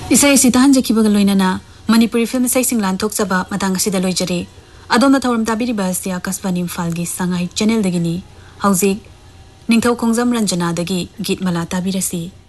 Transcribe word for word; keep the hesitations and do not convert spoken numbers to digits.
Isai sitahan jakibaga loinana Manipuri film isai sing lanthok chaba matang asida loijari adomna thoram tabiri basya kasbani falgi sangai channel dagini hauzik ningthau khongjam ranjana dagi git mala tabirasi